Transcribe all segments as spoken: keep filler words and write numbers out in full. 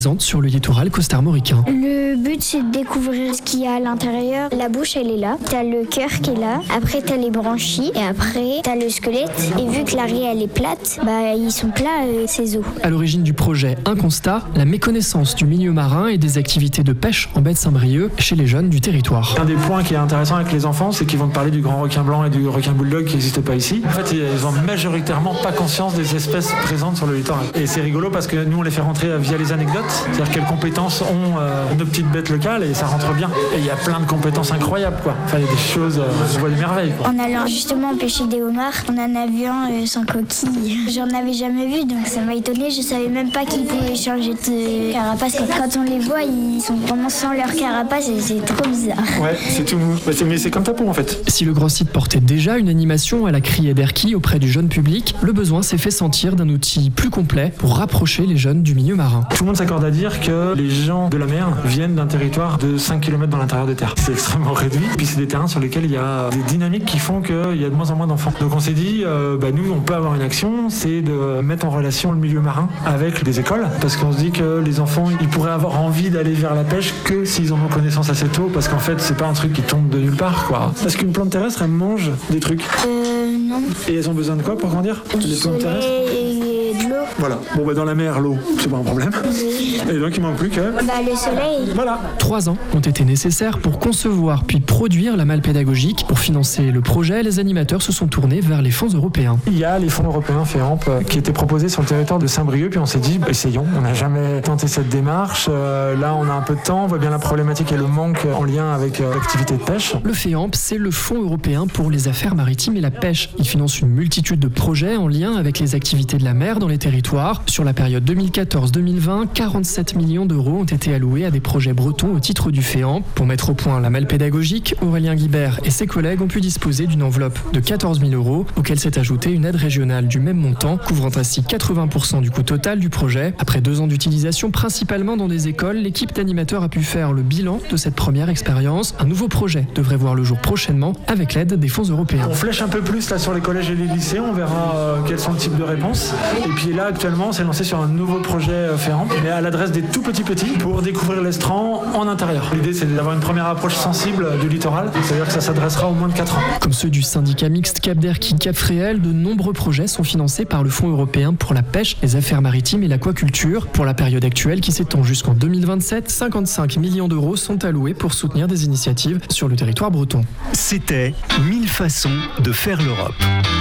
sur le littoral costarmoricain. Le but, c'est de découvrir ce qu'il y a à l'intérieur. La bouche, elle est là. T'as le cœur qui est là. Après, t'as les branchies. Et après, t'as le squelette. Et vu que l'arrière, elle est plate, bah, ils sont plats, euh, ces os. À l'origine du projet Un constat, la méconnaissance du milieu marin et des activités de pêche en baie de Saint-Brieuc chez les jeunes du territoire. Un des points qui est intéressant avec les enfants, c'est qu'ils vont te parler du grand requin blanc et du requin bulldog qui n'existent pas ici. En fait, ils ont majoritairement pas conscience des espèces présentes sur le littoral. Et c'est rigolo parce que nous, on les fait rentrer via les anecdotes. C'est-à-dire quelles compétences ont euh, nos petites bêtes locales et ça rentre bien. Et il y a plein de compétences incroyables, quoi. Enfin, il y a des choses, euh, on voit des merveilles, quoi. En allant justement pêcher des homards, on en a vu un euh, sans coquille. J'en avais jamais vu, donc ça m'a étonné. Je savais même pas qu'ils pouvaient changer de carapace. Quand on les voit, ils sont vraiment sans leur carapace et c'est trop bizarre. Ouais, c'est tout mou. Mais c'est comme ta peau, en fait. Si le grand site portait déjà une animation à la criée d'Erquy auprès du jeune public, le besoin s'est fait sentir d'un outil plus complet pour rapprocher les jeunes du milieu marin. Tout le monde s'accorde à dire que les gens de la mer viennent d'un territoire de cinq kilomètres dans l'intérieur des terres. C'est extrêmement réduit. Puis c'est des terrains sur lesquels il y a des dynamiques qui font qu'il y a de moins en moins d'enfants. Donc on s'est dit, euh, bah nous, on peut avoir une action, c'est de mettre en relation le milieu marin avec les écoles. Parce qu'on se dit que les enfants, ils pourraient avoir envie d'aller vers la pêche que s'ils en ont connaissance assez tôt. Parce qu'en fait, c'est pas un truc qui tombe de nulle part, quoi. Parce qu'une plante terrestre, elle mange des trucs. Euh, non. Et elles ont besoin de quoi pour grandir? Du Les plantes terrestres. Et de l'eau. Voilà. Bon, bah dans la mer, l'eau, c'est pas un problème. Oui. Et donc, il manque plus que... Bah, le soleil. Voilà. Trois ans ont été nécessaires pour concevoir puis produire la malle pédagogique. Pour financer le projet, les animateurs se sont tournés vers les fonds européens. Il y a les fonds européens FEAMP qui étaient proposés sur le territoire de Saint-Brieuc, puis on s'est dit, bah, essayons. On n'a jamais tenté cette démarche. Euh, là, on a un peu de temps, on voit bien la problématique et le manque en lien avec euh, l'activité de pêche. Le FEAMP, c'est le Fonds européen pour les affaires maritimes et la pêche. Il finance une multitude de projets en lien avec les activités de la mer dans les territoires. Sur la période deux mille quatorze deux mille vingt, quarante-sept millions d'euros ont été alloués à des projets bretons au titre du FEAMP. Pour mettre au point la malle pédagogique, Aurélien Guibert et ses collègues ont pu disposer d'une enveloppe de quatorze mille euros, auquel s'est ajoutée une aide régionale du même montant, couvrant ainsi quatre-vingts pour cent du coût total du projet. Après deux ans d'utilisation principalement dans des écoles, l'équipe d'animateurs a pu faire le bilan de cette première expérience. Un nouveau projet devrait voir le jour prochainement avec l'aide des fonds européens. On flèche un peu plus là sur les collèges et les lycées, on verra euh, quels sont le type de réponses. Et puis là actuellement on s'est lancé sur un nouveau projet euh, FEAMP, mais à l'adresse des tout petits petits pour découvrir l'estran en intérieur. L'idée c'est d'avoir une première approche sensible du littoral, c'est-à-dire que ça s'adressera aux moins de quatre ans. Comme ceux du syndicat mixte Cap d'Erquy Cap Fréhel, de nombreux projets sont financés par le Fonds européen pour la pêche, les affaires maritimes et l'aquaculture. Pour la période actuelle qui s'étend jusqu'en deux mille vingt-sept, cinquante-cinq millions d'euros sont alloués pour soutenir des initiatives sur le territoire breton. C'était mille façons de faire l'Europe.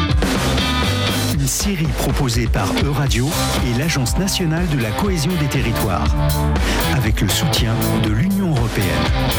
Une série proposée par Euradio et l'Agence nationale de la cohésion des territoires, avec le soutien de l'Union.